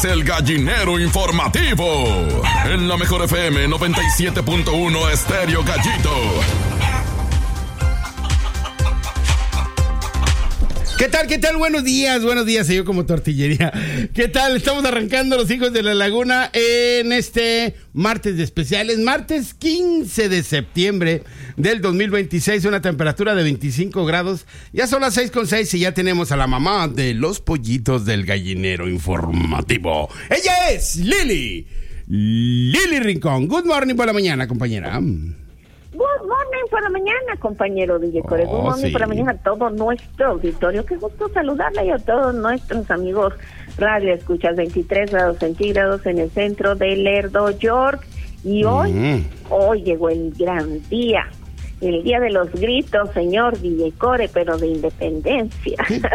El Gallinero Informativo. En la Mejor FM 97.1 Estéreo Gallito. ¿Qué tal? ¿Qué tal? Buenos días, se yo como tortillería. ¿Qué tal? Estamos arrancando los Hijos de la Laguna en este martes de especiales, martes 15 de septiembre del 2026, una temperatura de 25 grados. Ya son las 6:06 y ya tenemos a la mamá de los pollitos del Gallinero Informativo. Ella es Lili Rincón. Good morning por la mañana, compañera. Good morning por la mañana, compañero DJ Core. Good morning sí. Por la mañana a todo nuestro auditorio. Qué gusto saludarle y a todos nuestros amigos radio escuchas. 23 grados centígrados en el centro de Lerdo, York. Y hoy llegó el gran día. El día de los gritos, señor DJ Core, pero de independencia.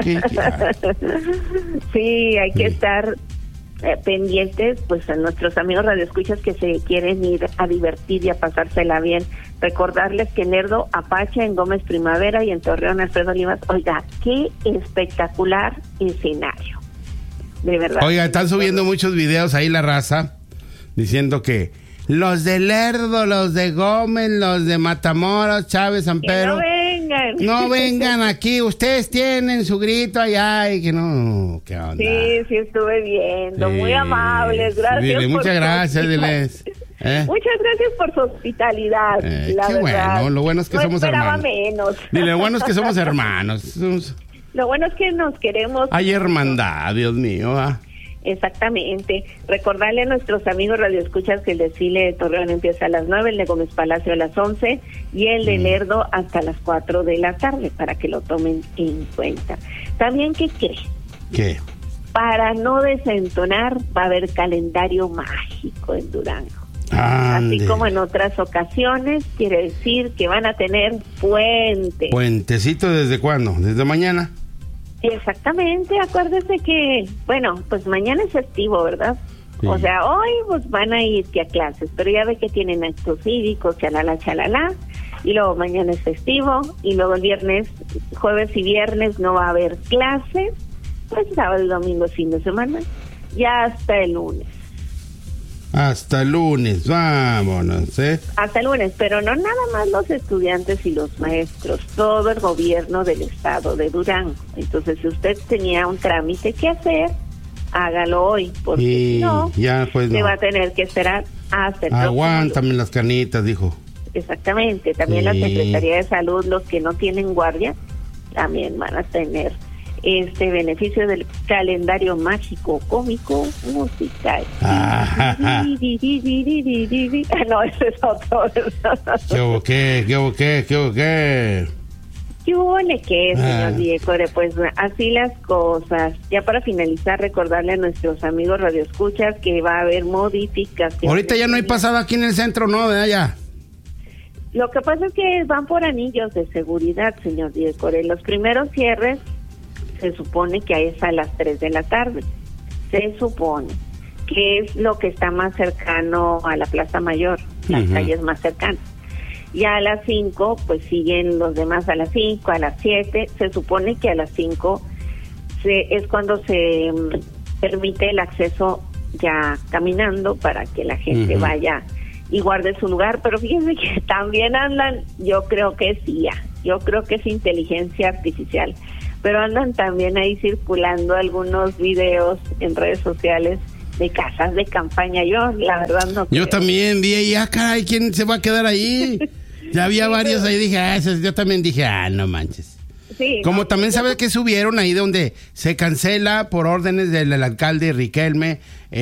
Sí, hay que estar pendientes, pues, a nuestros amigos radioescuchas que se quieren ir a divertir y a pasársela bien. Recordarles que en Lerdo, Apache, en Gómez Primavera y en Torreón, Alfredo Olivas, oiga, qué espectacular escenario. De verdad. Oiga, están subiendo muchos videos ahí la raza, diciendo que los de Lerdo, los de Gómez, los de Matamoros, Chávez, San Pedro, no vengan aquí, ustedes tienen su grito allá y que no, ¿qué onda? Sí, estuve viendo, muy amables, gracias. Dile, muchas gracias, diles. Muchas gracias por su hospitalidad, la qué verdad. Bueno, lo bueno es que no somos hermanos. Menos. Dile, lo bueno es que somos hermanos. Lo bueno es que nos queremos. Hay hermandad, Dios mío. Exactamente. Recordarle a nuestros amigos radioescuchas que el desfile de Torreón empieza a las 9, el de Gómez Palacio a las 11 y el de Lerdo hasta las 4 de la tarde, para que lo tomen en cuenta. También, ¿qué cree? ¿Qué? Para no desentonar, va a haber calendario mágico en Durango. Ande. Así como en otras ocasiones, quiere decir que van a tener puente. ¿Puentecito desde cuándo? ¿Desde mañana? Exactamente, acuérdese que, bueno, pues mañana es festivo, ¿verdad? Sí. O sea, hoy pues van a ir que a clases, pero ya ve que tienen actos cívicos, chalala, y luego mañana es festivo, y luego el viernes, jueves y viernes no va a haber clases, pues sábado y domingo fin de semana, ya hasta el lunes. Hasta el lunes, vámonos, Hasta el lunes, pero no nada más los estudiantes y los maestros, todo el gobierno del estado de Durango. Entonces, si usted tenía un trámite que hacer, hágalo hoy, porque si no, ya, pues, se no va a tener que esperar hasta el próximo Aguántame las canitas, dijo. Exactamente, también la Secretaría de Salud, los que no tienen guardia, también van a tener este beneficio del calendario mágico, cómico, musical. No, ese es otro. ¿Qué? ¿Qué, señor Diego? Pues así las cosas. Ya para finalizar, recordarle a nuestros amigos radioescuchas que va a haber modificaciones. Ahorita ya no hay pasada aquí en el centro, ¿no? ¿Verdad? Ya. Lo que pasa es que van por anillos de seguridad, señor Diego. Los primeros cierres se supone que es a las 3 de la tarde. Se supone que es lo que está más cercano a la Plaza Mayor, las calles más cercanas. Ya a las 5, pues siguen los demás a las 5, a las 7. Se supone que a las 5 es cuando se permite el acceso ya caminando para que la gente vaya y guarde su lugar. Pero fíjense que también andan, yo creo que es IA, yo creo que es inteligencia artificial, pero andan también ahí circulando algunos videos en redes sociales de casas de campaña. Yo, la verdad, no creo. Yo también vi ahí, caray, ¿quién se va a quedar ahí? Ya había varios ahí, dije, yo también dije, no manches. Sí, como no, también sabes que subieron ahí donde se cancela por órdenes del alcalde Riquelme